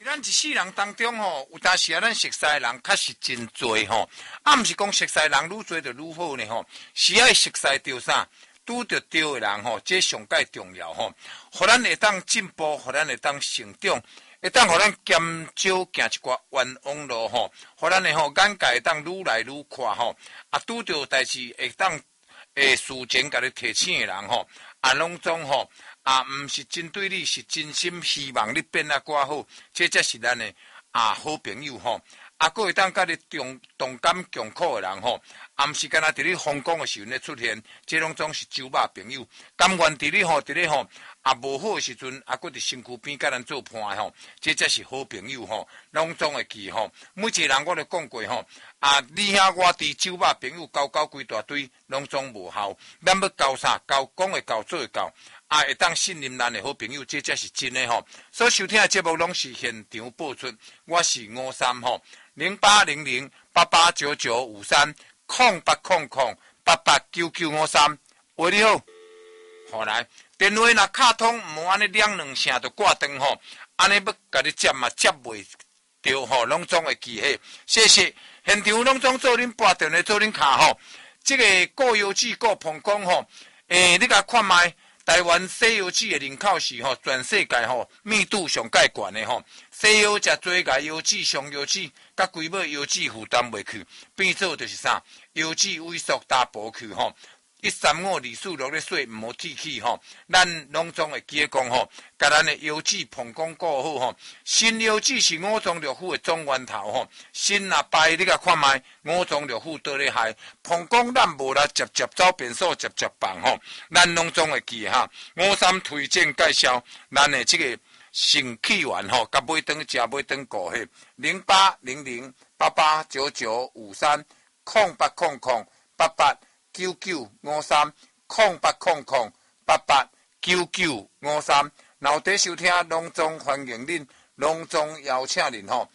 咱一世人当中吼，有当时啊，咱熟悉的人确实真多吼，啊，毋是讲熟悉的人愈多就愈好呢吼，是要熟悉着啥，拄着对的人吼，这上介重要吼，互咱会当进步，互咱会当成长，会当互咱减少行一寡冤枉路吼，互咱的吼眼界会当愈来愈宽吼，啊，拄着代志会当事前甲你提醒的人吼，啊，拢总吼。啊，毋是针对你，是真心希望你变啊更好，这才是咱的好朋友吼。啊，佫会当甲你同甘共苦的人吼，啊，毋是干那伫你风光的时阵咧出现，这拢总是酒肉朋友。甘愿伫你吼，伫咧吼啊无好的时阵，啊，佫伫身躯边甲咱做伴吼，这才是好朋友吼。拢总会记吼，每一个人我都讲过吼，啊，你遐我伫酒肉朋友交规大堆，拢总无效。咱要交啥？交讲会交，做会交。啊，会当信任咱的好朋友，这才是真的吼。所收听的节目拢是现场播出，我是53吼08008899530800889953。喂，你好，好来，电话若卡通，无安尼两两声就挂断吼，安尼要甲你接嘛接袂着吼，拢总会记起。谢谢，现场拢总做恁拨电话做恁卡吼，这个过油脂过膀胱吼，你甲看卖。台湾西药籽的人口是吼全世界吼密度上介悬的吼，西药食多甲药籽、上药籽，甲规尾药籽负担袂去，变做就是啥？药籽萎缩大补去吼。13524咧说毋好提起吼，咱拢总会记得讲吼，甲咱的腰子膀胱顾好吼。新腰子是五脏六腑的总源头吼，心若败，你甲看卖，五脏六腑倒咧害，膀胱咱无啦，直接走便所，直接放吼，咱拢总会记哈。53推荐介绍咱的这个肾气丸吼，甲买顿食买顿顾迄08008899530800889953，然后伫收听隆中欢迎恁，隆中邀请恁吼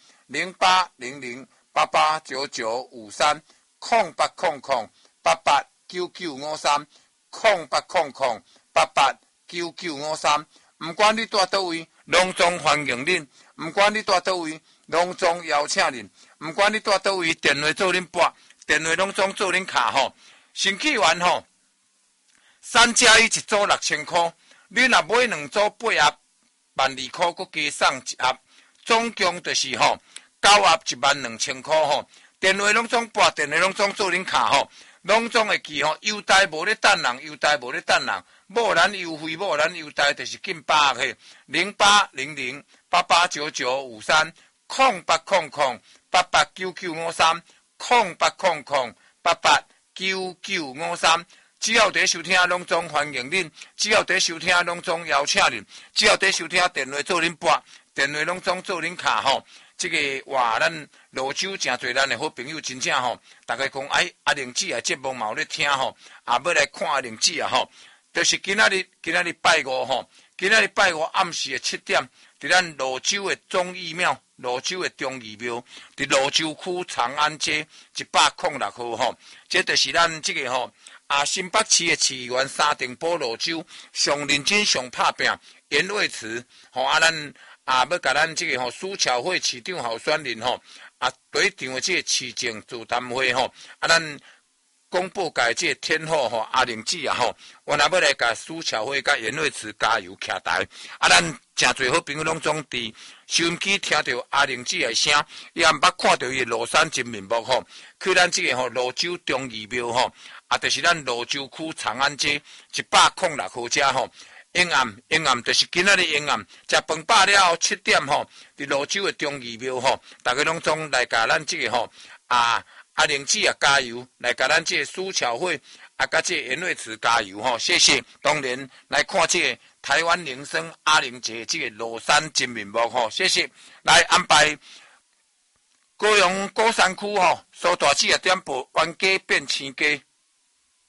08008899530800889953，毋管你住倒位，隆中欢迎恁；毋管你住倒位，隆中邀请恁；毋管你住倒位，电话做恁拨，电话拢总做恁卡吼。肾气丸吼，3+1一组6000块，你若买2组8盒，12000块，佮加送1盒，总共就是吼9盒12000块吼。电话拢总拨，电话拢总做恁卡吼，拢总会记吼。优待无咧等人，优待无咧等人，无咱优惠，无咱优待，就是紧把握去08008899530800889953，只要伫收听拢总欢迎恁，只要伫收听拢总邀请恁，只要伫收听电话做恁拨，电话拢总做恁卡吼。这个哇，咱泸州真侪咱的好朋友，真正吼，大家讲阿玲姐的节目嘛有咧听吼，也要来看阿玲姐啊吼，就是今仔日拜五吼，今仔日拜五暗时的7点，伫咱泸州的忠义庙，泸州的忠义庙，伫泸州区长安街106号吼，这就是咱这个吼新北市的市议员沙定波泸州上认真上拍拼严伟慈吼咱。要甲咱这个苏巧慧市长候选人对场的这个市政座谈会咱公布界这个天后阿玲姐我若要来甲苏巧慧甲严伟慈加油徛台咱真侪好朋友拢总伫收音机听到阿玲姐的声，也毋捌看到伊的庐山真面目去咱这个泸州忠义庙就是咱泸州区长安街106号遮永暗就是今仔日永暗，食饭饱了后7点伫泸州的忠义庙大家拢总来甲咱这个阿玲姐加油，来甲咱这个苏巧慧甲这个严伟慈加油谢谢。当然来看这个台湾铃声阿玲姐这个庐山真面目谢谢。来安排高雄高山区苏大姐店铺冤家变生家。